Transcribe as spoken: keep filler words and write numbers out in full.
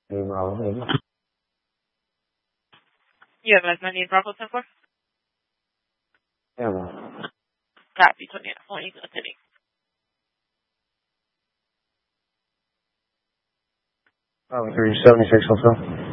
Bravo, Lima. You have as many in Bravo ten four? Yeah, man. Copy, twenty-eight, twenty, twenty. Bravo three seventy-six also.